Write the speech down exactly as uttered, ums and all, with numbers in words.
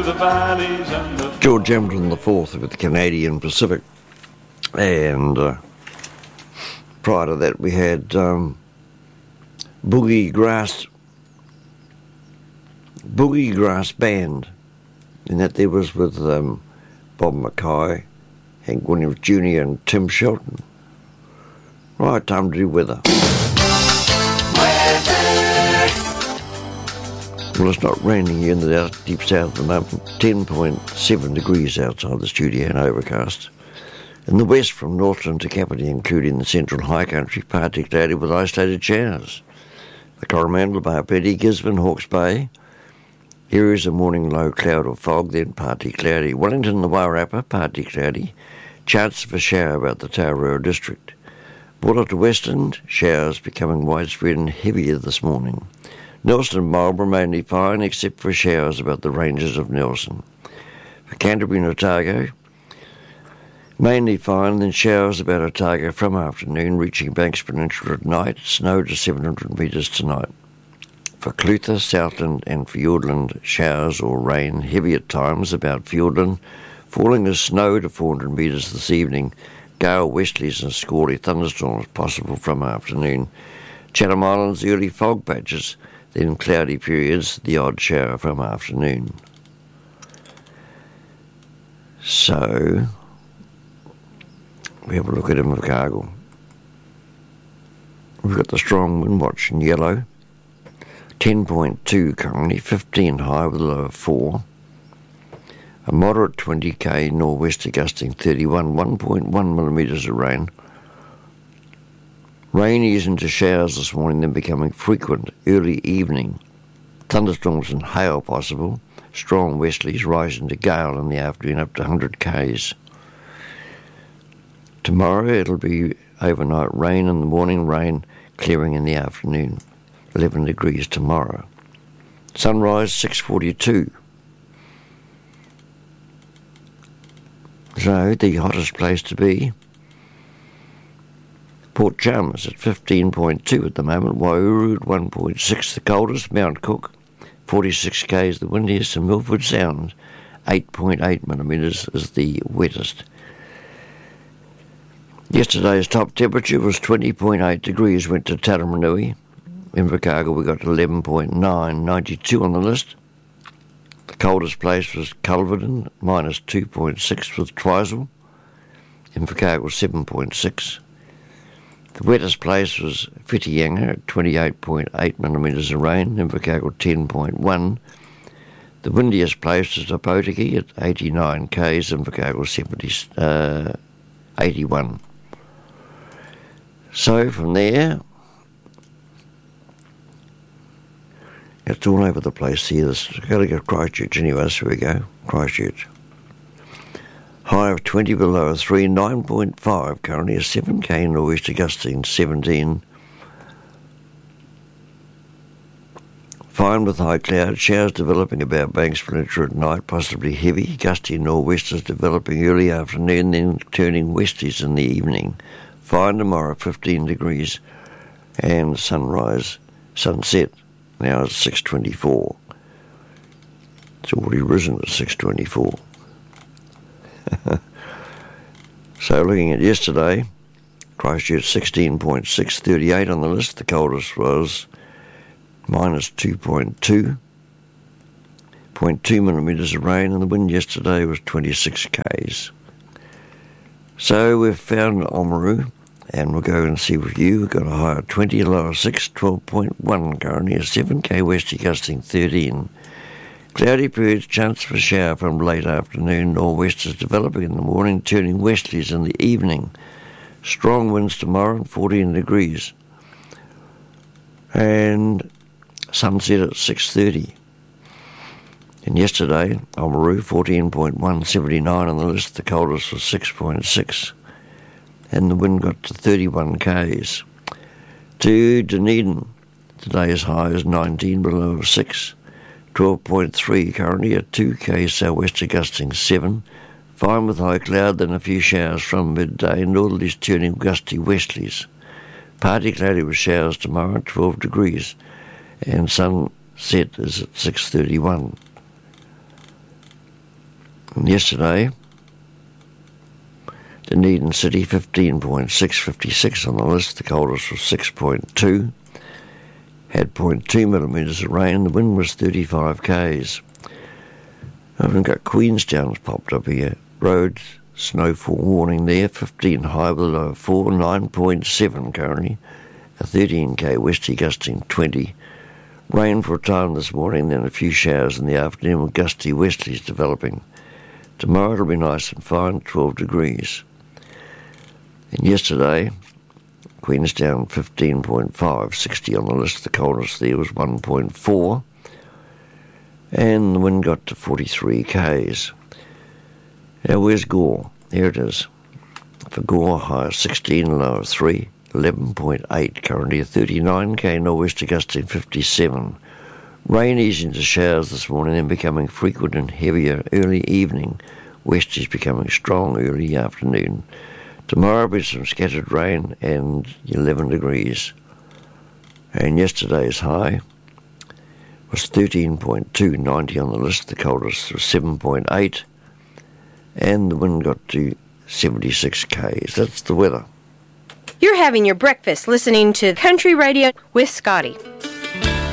the valleys and the... George Hamilton the fourth with the Canadian Pacific. And uh, prior to that we had um, Boogie Grass Boogie Grass Band, and that there was with um, Bob Mackay, Hank Williams Junior and Tim Shelton. Right, time to do weather. Well, it's not raining here in the deep south at the moment. ten point seven degrees outside the studio and overcast. In the west from Northland to Kapiti, including the central high country, partly cloudy with isolated showers. The Coromandel, Barpedi, Gisborne, Hawke's Bay. Areas of morning low cloud or fog, then partly cloudy. Wellington and the Wairarapa, partly cloudy. Chance of a shower about the Taurua district. Border to Western, showers becoming widespread and heavier this morning. Nelson and Marlborough mainly fine, except for showers about the ranges of Nelson. For Canterbury and Otago, mainly fine, then showers about Otago from afternoon, reaching Banks Peninsula at night. Snow to seven hundred metres tonight. For Clutha, Southland and Fiordland, showers or rain, heavy at times about Fiordland, falling as snow to four hundred metres this evening. Gale westerlies and squally thunderstorms possible from afternoon. Chatham Islands, early fog patches, then cloudy periods, the odd shower from afternoon. So, we have a look at Invercargill. We've got the strong wind watch in yellow. ten point two currently, fifteen high with a low of four. A moderate twenty k nor'wester gusting thirty-one, one point one millimetres of rain. Rain eased into showers this morning, then becoming frequent early evening. Thunderstorms and hail possible. Strong westerlies rising to gale in the afternoon up to one hundred k's. Tomorrow it'll be overnight rain in the morning, rain clearing in the afternoon. eleven degrees tomorrow. Sunrise six forty-two. So the hottest place to be, Port Chalmers at fifteen point two at the moment. Waiouru at one point six, the coldest. Mount Cook forty-six k's the windiest, and Milford Sound eight point eight millimetres is the wettest. Yesterday's top temperature was twenty point eight degrees, went to Taramanui. In Invercargill we got eleven point nine, ninety-two on the list. The coldest place was Culverden, minus two point six with Twizel. Invercargill seven point six. The wettest place was Whitianga at twenty-eight point eight millimetres of rain. Invercargill ten point one. The windiest place was Opotiki at eighty-nine k's. Invercargill seventy, uh, eighty-one. So from there, it's all over the place here. This got to go Christchurch anyway, so we go. Christchurch. High of twenty below a three, nine point five currently, a seven k nor'wester gusting seventeen. Fine with high cloud, showers developing about Banks Peninsula at night, possibly heavy. Gusty nor'westers developing early afternoon, then turning westies in the evening. Fine tomorrow, fifteen degrees, and sunrise, sunset. Now it's six twenty-four. It's already risen at six twenty-four. So looking at yesterday, Christchurch sixteen point six, thirty-eight on the list. The coldest was minus two point two. zero point two millimetres of rain, and the wind yesterday was twenty-six k's. So we've found Oamaru, and we'll go and see with you. We've got a high of twenty, a low of six, twelve point one currently, a seven k westy gusting thirteen. Cloudy periods, chance for shower from late afternoon. Nor'westers developing in the morning, turning westerlies in the evening. Strong winds tomorrow and fourteen degrees. And sunset at six thirty. And yesterday, Oamaru, fourteen point one, seventy-nine on the list. The coldest was six point six. And the wind got to thirty-one k's. To Dunedin, today's high is nineteen, below six. twelve point three currently at two k southwester gusting seven. Fine with high cloud, then a few showers from midday. Northerlies turning gusty westerlies. Partly cloudy with showers tomorrow at twelve degrees. And sunset is at six thirty-one. And yesterday, Dunedin City, fifteen point six, fifty-six on the list. The coldest was six point two. Had zero point two millimetres of rain. The wind was thirty-five k's. I've got Queenstown's popped up here. Roads, snowfall warning there. fifteen high with a low of four. nine point seven currently. A thirteen k westie gusting twenty. Rain for a time this morning, then a few showers in the afternoon with gusty westerlies developing. Tomorrow it'll be nice and fine, twelve degrees. And yesterday, Queenstown fifteen point five, sixty on the list. The coldest there was one point four. And the wind got to forty-three k's. Now where's Gore? Here it is. For Gore, high of sixteen, low of three. eleven point eight, currently a thirty-nine k nor'wester gusting fifty-seven. Rain easing to showers this morning, then becoming frequent and heavier early evening. West is becoming strong early afternoon. Tomorrow will be some scattered rain and eleven degrees. And yesterday's high was thirteen point two, ninety on the list. The coldest was seven point eight. And the wind got to seventy-six k's. That's the weather. You're having your breakfast listening to Country Radio with Scotty.